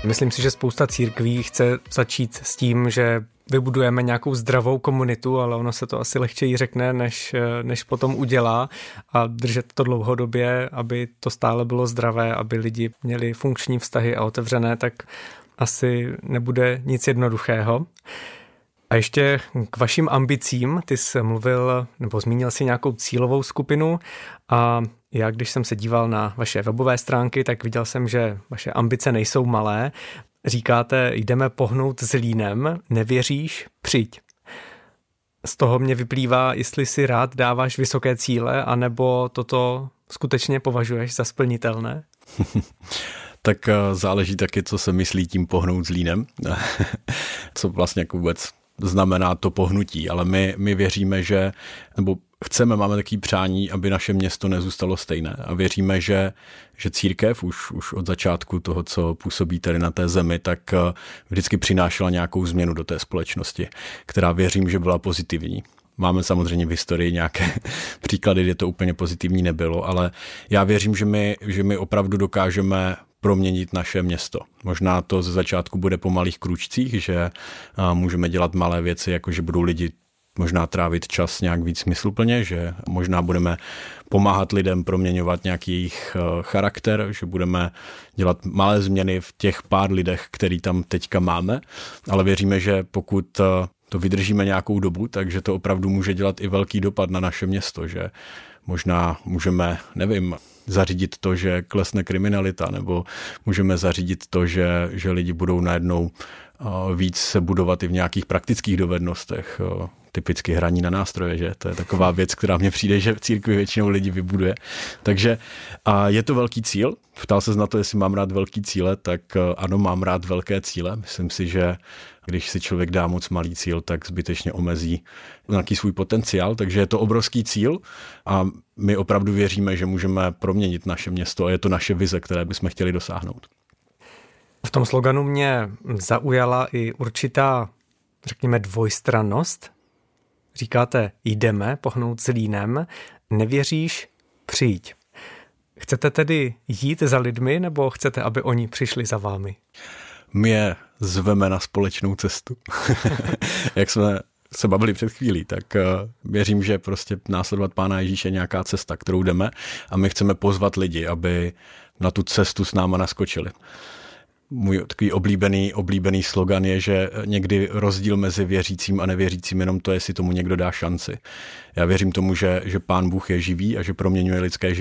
Myslím si, že spousta církví chce začít s tím, že vybudujeme nějakou zdravou komunitu, ale ono se to asi lehčeji řekne, než potom udělá, a držet to dlouhodobě, aby to stále bylo zdravé, aby lidi měli funkční vztahy a otevřené, tak asi nebude nic jednoduchého. A ještě k vašim ambicím, ty jsi mluvil nebo zmínil si nějakou cílovou skupinu, a já, když jsem se díval na vaše webové stránky, tak viděl jsem, že vaše ambice nejsou malé. Říkáte, jdeme pohnout Zlínem, nevěříš, přijď. Z toho mě vyplývá, jestli si rád dáváš vysoké cíle, anebo toto skutečně považuješ za splnitelné? Tak záleží taky, co se myslí tím pohnout Zlínem, co vlastně jako vůbec znamená to pohnutí, ale my věříme, že, nebo máme takové přání, aby naše město nezůstalo stejné, a věříme, že církev už od začátku toho, co působí tady na té zemi, tak vždycky přinášela nějakou změnu do té společnosti, která věřím, že byla pozitivní. Máme samozřejmě v historii nějaké příklady, kde to úplně pozitivní nebylo, ale já věřím, že my opravdu dokážeme proměnit naše město. Možná to ze začátku bude po malých krůčcích, že můžeme dělat malé věci, jako že budou lidi možná trávit čas nějak víc smysluplně, že možná budeme pomáhat lidem proměňovat nějaký jejich charakter, že budeme dělat malé změny v těch pár lidech, který tam teďka máme, ale věříme, že pokud to vydržíme nějakou dobu, takže to opravdu může dělat i velký dopad na naše město, že možná můžeme, zařídit to, že klesne kriminalita, nebo můžeme zařídit to, že lidi budou najednou víc se budovat i v nějakých praktických dovednostech, typicky hraní na nástroje, že to je taková věc, která mně přijde, že v církvi většinou lidi vybuduje. Takže je to velký cíl. Ptal ses na to, jestli mám rád velký cíle, tak ano, mám rád velké cíle. Myslím si, že když si člověk dá moc malý cíl, tak zbytečně omezí nějaký svůj potenciál, takže je to obrovský cíl a my opravdu věříme, že můžeme proměnit naše město a je to naše vize, které bychom chtěli dosáhnout. V tom sloganu mě zaujala i určitá, řekněme, dvojstrannost. Říkáte, jdeme pohnout Zlínem, nevěříš, přijď. Chcete tedy jít za lidmi, nebo chcete, aby oni přišli za vámi? My je zveme na společnou cestu. Jak jsme se bavili před chvílí, tak věřím, že prostě následovat Pána Ježíše je nějaká cesta, kterou jdeme, a my chceme pozvat lidi, aby na tu cestu s náma naskočili. Můj takový oblíbený slogan je, že někdy rozdíl mezi věřícím a nevěřícím jenom to, jestli tomu někdo dá šanci. Já věřím tomu, že Pán Bůh je živý a že proměňuje lidské životy.